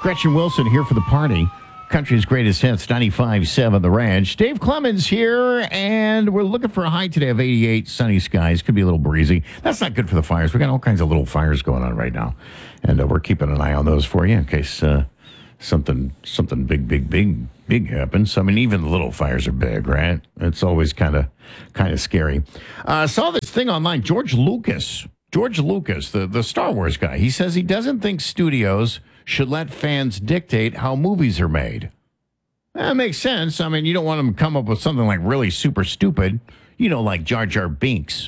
Gretchen Wilson here for the party. Country's greatest hits, 95.7 The Ranch. Dave Clemens here, and we're looking for a high today of 88, sunny skies. Could be a little breezy. That's not good for the fires. We got all kinds of little fires going on right now, and we're keeping an eye on those for you in case something big happens. I mean, even the little fires are big, right? It's always kind of scary. Saw this thing online. George Lucas, the Star Wars guy, he says he doesn't think studios should let fans dictate how movies are made. That makes sense. I mean, you don't want them to come up with something like really super stupid, like Jar Jar Binks.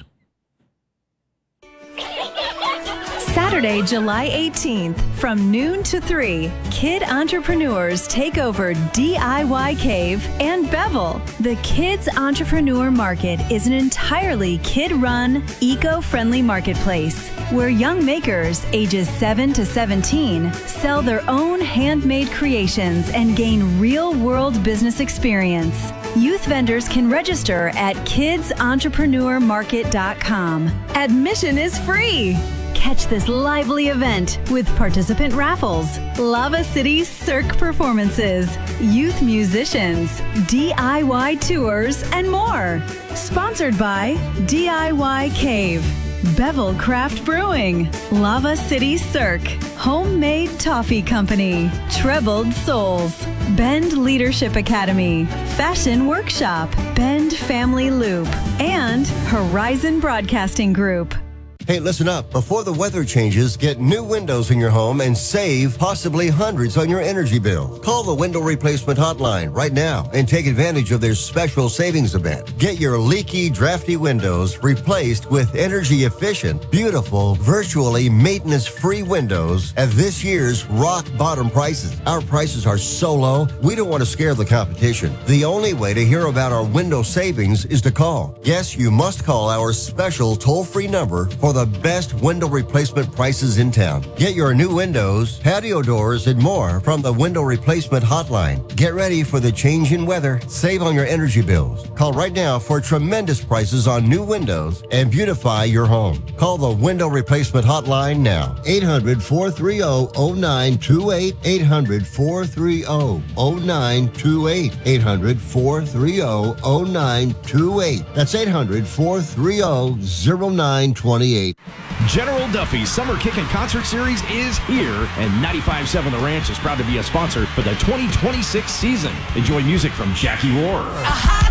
Saturday, July 18th, from noon to 3, kid entrepreneurs take over DIY Cave and Bevel. The Kids Entrepreneur Market is an entirely kid-run, eco-friendly marketplace where young makers ages 7 to 17 sell their own handmade creations and gain real-world business experience. Youth vendors can register at kidsentrepreneur.market.com. Admission is free. Catch this lively event with participant raffles, Lava City Cirque performances, youth musicians, DIY tours, and more. Sponsored by DIY Cave, Bevel Craft Brewing, Lava City Cirque, Homemade Toffee Company, Trebled Souls, Bend Leadership Academy, Fashion Workshop, Bend Family Loop, and Horizon Broadcasting Group. Hey, listen up. Before the weather changes, get new windows in your home and save possibly hundreds on your energy bill. Call the Window Replacement Hotline right now and take advantage of their special savings event. Get your leaky, drafty windows replaced with energy-efficient, beautiful, virtually maintenance-free windows at this year's rock-bottom prices. Our prices are so low, we don't want to scare the competition. The only way to hear about our window savings is to call. Yes, you must call our special toll-free number for the best window replacement prices in town. Get your new windows, patio doors, and more from the Window Replacement Hotline. Get ready for the change in weather. Save on your energy bills. Call right now for tremendous prices on new windows and beautify your home. Call the Window Replacement Hotline now. 800-430-0928. 800-430-0928. 800-430-0928. That's 800-430-0928. General Duffy's Summer Kickin' Concert Series is here, and 95.7 The Ranch is proud to be a sponsor for the 2026 season. Enjoy music from Jackie Rohr,